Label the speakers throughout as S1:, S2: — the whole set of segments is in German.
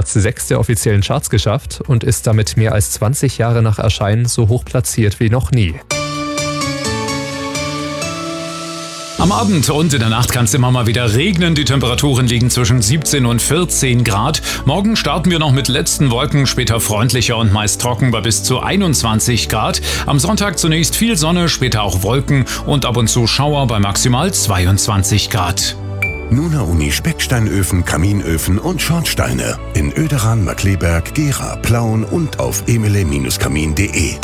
S1: Platz 6 der offiziellen Charts geschafft und ist damit mehr als 20 Jahre nach Erscheinen so hoch platziert wie noch nie.
S2: Am Abend und in der Nacht kann es immer mal wieder regnen. Die Temperaturen liegen zwischen 17 und 14 Grad. Morgen starten wir noch mit letzten Wolken, später freundlicher und meist trocken bei bis zu 21 Grad. Am Sonntag zunächst viel Sonne, später auch Wolken und ab und zu Schauer bei maximal 22 Grad.
S3: Nuna Uni Specksteinöfen, Kaminöfen und Schornsteine in Oederan, Markkleeberg, Gera, Plauen und auf emele-kamin.de.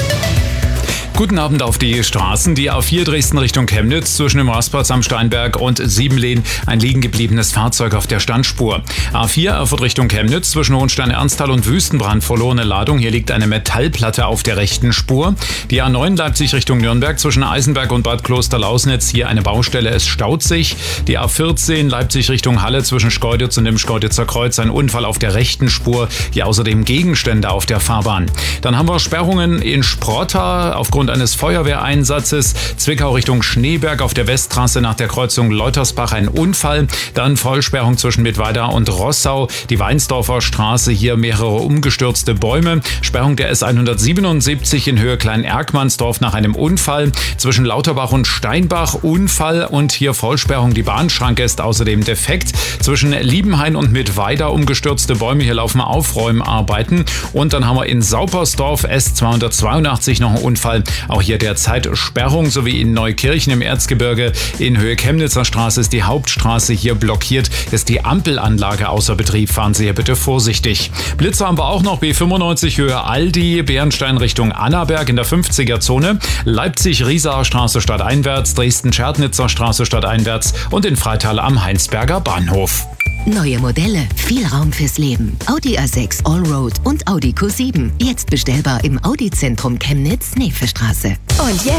S2: Guten Abend auf die Straßen. Die A4 Dresden Richtung Chemnitz zwischen dem Rastplatz am Steinberg und Siebenlehn ein liegen gebliebenes Fahrzeug auf der Standspur. A4 Erfurt Richtung Chemnitz zwischen Hohenstein-Ernsthal und Wüstenbrand verlorene Ladung. Hier liegt eine Metallplatte auf der rechten Spur. Die A9 Leipzig Richtung Nürnberg zwischen Eisenberg und Bad Klosterlausnitz. Hier eine Baustelle, es staut sich. Die A14 Leipzig Richtung Halle zwischen Schkeuditz und dem Schkeuditzer Kreuz. Ein Unfall auf der rechten Spur. Hier außerdem Gegenstände auf der Fahrbahn. Dann haben wir Sperrungen in Sprotta aufgrund eines Feuerwehreinsatzes. Zwickau Richtung Schneeberg auf der Westtrasse nach der Kreuzung Leutersbach ein Unfall. Dann Vollsperrung zwischen Mittweida und Rossau. Die Weinsdorfer Straße, hier mehrere umgestürzte Bäume. Sperrung der S177 in Höhe Klein-Erkmannsdorf nach einem Unfall. Zwischen Lauterbach und Steinbach Unfall und hier Vollsperrung. Die Bahnschranke ist außerdem defekt. Zwischen Liebenhain und Mittweida umgestürzte Bäume. Hier laufen Aufräumarbeiten. Und dann haben wir in Saupersdorf S282 noch einen Unfall. Auch hier derzeit Sperrung, sowie in Neukirchen im Erzgebirge. In Höhe Chemnitzer Straße ist die Hauptstraße hier blockiert. Ist die Ampelanlage außer Betrieb. Fahren Sie hier bitte vorsichtig. Blitze haben wir auch noch. B95 Höhe Aldi, Bärenstein Richtung Annaberg in der 50er-Zone. Leipzig-Riesaer Straße stadteinwärts, Dresden-Scherdnitzer Straße stadteinwärts und in Freital am Heinsberger Bahnhof.
S4: Neue Modelle, viel Raum fürs Leben. Audi A6 Allroad und Audi Q7. Jetzt bestellbar im Audi-Zentrum Chemnitz, Neefestraße.
S5: Und jetzt